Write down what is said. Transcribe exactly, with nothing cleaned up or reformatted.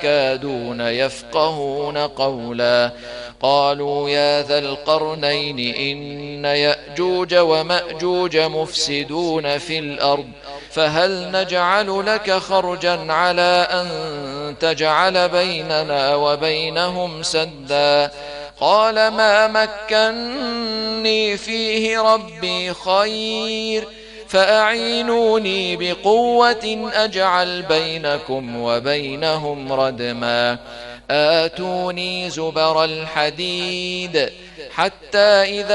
يكادون يفقهون قولا قالوا يا ذا القرنين إن يأجوج ومأجوج مفسدون في الأرض فهل نجعل لك خرجا على أن تجعل بيننا وبينهم سدا قال ما مكني فيه ربي خير فأعينوني بقوة أجعل بينكم وبينهم ردما آتوني زبر الحديد حتى إذا